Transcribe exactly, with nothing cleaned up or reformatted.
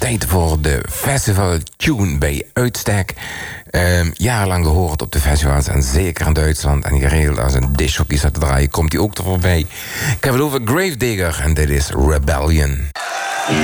tijd voor de festival tune bij uitstek. Um, jarenlang gehoord op de festivals en zeker in Duitsland. En geregeld als een discjockey staat te draaien, komt hij ook er voorbij. Ik heb het over Gravedigger en dit is Rebellion.